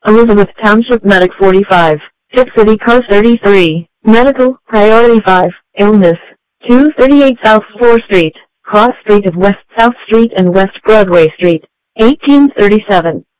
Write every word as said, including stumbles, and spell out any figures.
Elizabeth Township Medic forty-five, Tip City Car thirty-three, Medical, Priority five, Illness, two thirty-eight South fourth Street, Cross Street of West South Street and West Broadway Street, eighteen thirty-seven.